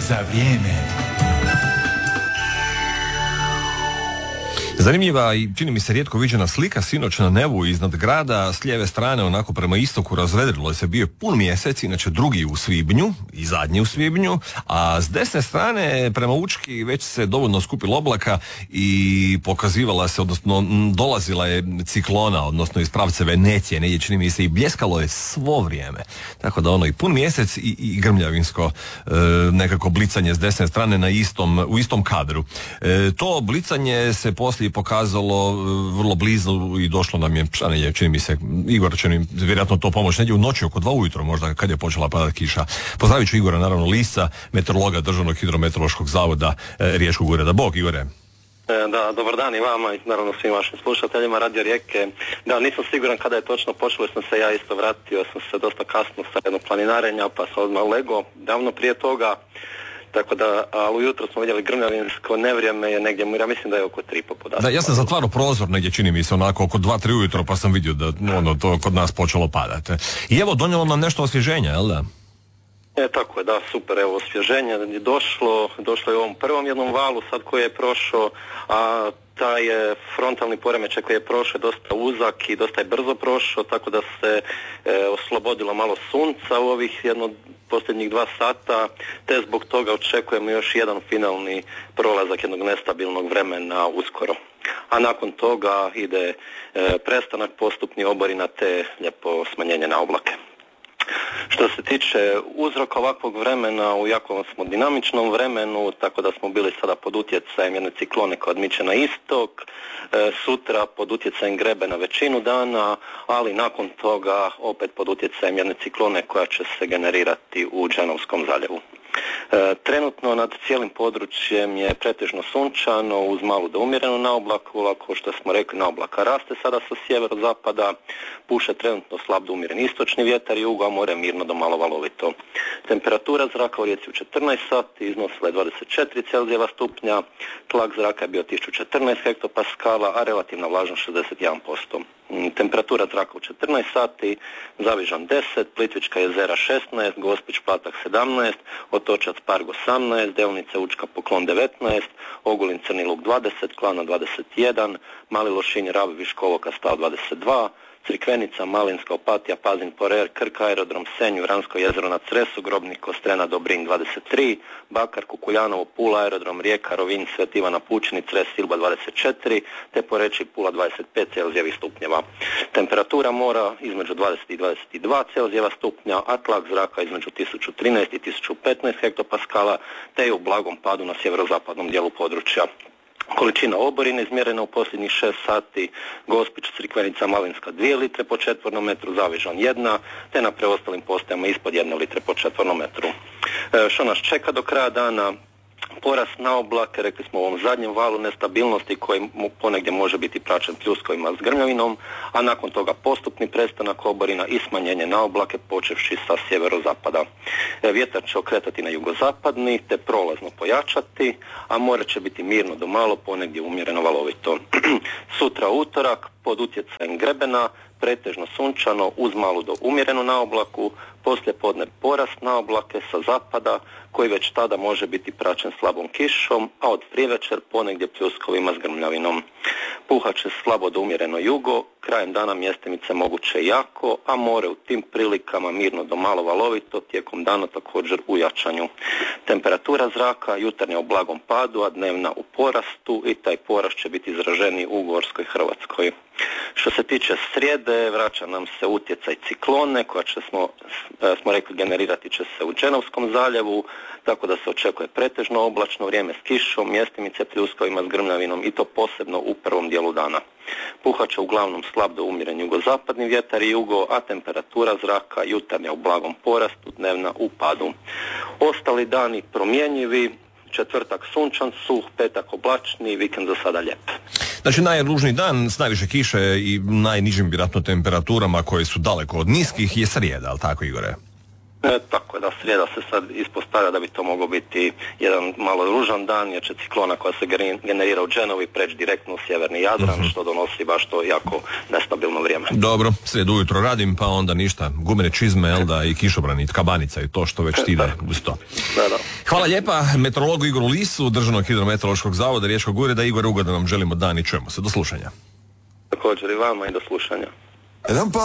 za vrijeme. Zanimljiva i čini mi se rijetko viđena slika sinoć na nebu iznad grada, s lijeve strane onako prema istoku razvedrilo se, bio je pun mjesec, inače drugi u svibnju i zadnji u svibnju, a s desne strane prema Učki već se dovoljno skupilo oblaka i pokazivala se, odnosno dolazila je ciklona, odnosno iz pravca Venecije, negdje čini mi se, i bljeskalo je svo vrijeme. Tako da ono i pun mjesec i grmljavinsko nekako blicanje s desne strane u istom kadru. To blicanje se poslije pokazalo vrlo blizu i došlo nam je, čini mi se, Igor će mi vjerojatno to pomoći, negdje u noći oko 2 ujutro možda kad je počela padati kiša. Pozdravit ću Igora, naravno Lisa, meteorologa Državnog hidrometeorološkog zavoda Riječkog ureda. Bog, Igore. Da, dobar dan i vama i naravno svim vašim slušateljima Radio Rijeke. Da, nisam siguran kada je točno počelo, sam se ja isto vratio, sam se dosta kasno sa jednog planinarenja, pa sam odmah lego davno prije toga. Tako da, ali ujutro smo vidjeli grmljavinsko nevrijeme je negdje, ja mislim da je oko 3 popodne. Da, ja sam zatvarao prozor negdje, čini mi se, onako oko 2-3 ujutro, pa sam vidio da to kod nas počelo padati. I evo, donijelo nam nešto osvježenja, jel da? Tako je, da, super, evo, osvježenje je došlo je u ovom prvom jednom valu, sad koji je prošao, a taj frontalni poremećaj koji je prošao dosta uzak i dosta je brzo prošao, tako da se oslobodilo malo sunca u ovih posljednjih 2 sata, te zbog toga očekujemo još jedan finalni prolazak jednog nestabilnog vremena uskoro. A nakon toga ide prestanak postupni oborina te lijepo smanjenje na oblake. Što se tiče uzroka ovakvog vremena, u jako smo dinamičnom vremenu, tako da smo bili sada pod utjecajem jedne ciklone koja odmiče na istok, sutra pod utjecajem grebe na većinu dana, ali nakon toga opet pod utjecajem jedne ciklone koja će se generirati u Dženovskom zaljevu. Trenutno nad cijelim područjem je pretežno sunčano uz malu do umjerenu naoblaku, ako što smo rekli naoblaka raste sada sa sjeverozapada, puše trenutno slab do umjeren istočni vjetar i jugo, a more mirno do malo valovito. Temperatura zraka u Rijeci u 14 sati iznosila je 24 Celzijeva stupnja, tlak zraka je bio 1014 hektopaskala, a relativna vlažnost 61%. Temperatura zraka u 14 sati, Zavižan 10, Plitvička jezera 16, Gospić Platak 17, Otočac Parg 18, Delnica Učka Poklon 19, Ogulin Crni Lug 20, Klana 21, Mali Lošinj Rab Viškovoka Stav 22, Crikvenica, Malinska, Opatija, Pazin, Porer, Krk, Aerodrom, Senj, Vransko jezero na Cresu, Grobnik, Kostrena, Dobrin 23, Bakar, Kukuljanovo, Pula, Aerodrom, Rijeka, Rovinj, Svet Ivana, Pučini, Cres, Silba 24, te Poreči, Pula 25 Celzijevih stupnjeva. Temperatura mora između 20 i 22 Celzijeva stupnja, a tlak zraka između 1013 i 1015 hektopaskala, te je u blagom padu na sjeverozapadnom dijelu područja. Količina oborine izmjerena u posljednjih 6 sati, Gospić, Crikvenica, Malinska 2 litre po četvornom metru, Zavižan 1, te na preostalim postajama ispod 1 litre po četvornom metru. Što nas čeka do kraja dana? Porast na oblake, rekli smo u ovom zadnjem valu nestabilnosti koji ponegdje može biti praćen pljuskovima s grmljavinom, a nakon toga postupni prestanak oborina i smanjenje na oblake počevši sa sjeverozapada. Vjetar će okretati na jugozapadni te prolazno pojačati, a more će biti mirno do malo, ponegdje umjereno valovito. Sutra utorak pod utjecajem grebena, pretežno sunčano uz malu do umjerenu naoblaku, poslije podne porast naoblake sa zapada koji već tada može biti praćen slabom kišom, a od privečer ponegdje pljuskovima s grmljavinom. Puhat će slabo do umjereno jugo, krajem dana mjestimice moguće jako, a more u tim prilikama mirno do malo valovito, tijekom dana također u jačanju. Temperatura zraka jutarnja u blagom padu, a dnevna u porastu i taj porast će biti izraženiji u Gorskoj Hrvatskoj. Što se tiče srijede, vraća nam se utjecaj ciklone koja smo rekli generirati će se u Dženovskom zaljevu, tako da se očekuje pretežno oblačno vrijeme s kišom, mjestimice pljuskovima s grmljavinom i to posebno u prvom dijelu dana. Puhat će uglavnom slab do umjeren jugozapadni vjetar i jugo, a temperatura zraka jutarnja u blagom porastu, dnevna u padu. Ostali dani promjenjivi, četvrtak sunčan, suh, petak oblačni, vikend za sada lijep. Znači najružniji dan s najviše kiše i najnižim vjerojatno temperaturama koje su daleko od niskih je srijeda, ali tako Igore? Tako je, da srijeda se sad ispostavlja da bi to mogao biti jedan malo ružan dan, jer će ciklona koja se generira u Genovi preći direktno u sjeverni Jadran, što donosi baš to jako nestabilno vrijeme. Dobro, srijedu ujutro radim, pa onda ništa, gumene čizme, Elda i kišobrani, kabanica i to što već ti ide uz to. Da. Hvala lijepa meteorologu Igoru Lisu, Državnog hidrometeorološkog zavoda Riječkog ureda. Igor, ugodan vam želimo dan i čujemo se. Do slušanja. Također i vama i do slušanja.